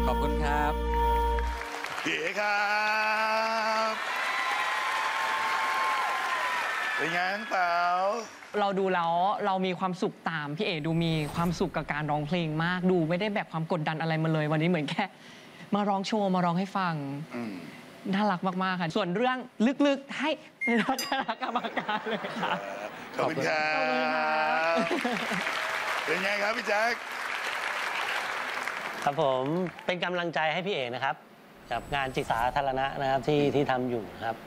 ขอบคุณครับพี่เอ๋ครับเป็นไงน้องเต๋าเราดูแล้วเรามีความสุขตามพี่เอ๋ดูมีความสุขกับการร้องเพลงมากดูไม่ได้แบบความกดดันอะไรมาเลยวันนี้เหมือนแค่มาร้องโชว์มาร้องให้ฟังน่ารักมากๆค่ะส่วนเรื่องลึกๆให้คณะกรรมการเลยค่ะขอบคุณครับเป็นไงครับพี่แจ๊คครับผมเป็นกำลังใจให้พี่เอกนะครับกับงานจิตสาธารณะนะครับที่ทำอยู่ครับ